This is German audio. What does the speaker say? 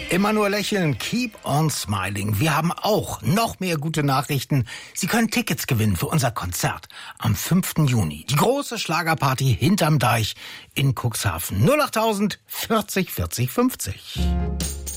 Immer nur lächeln, keep on smiling. Wir haben auch noch mehr gute Nachrichten. Sie können Tickets gewinnen für unser Konzert am 5. Juni. Die große Schlagerparty hinterm Deich in Cuxhaven. 08000 40 40 50.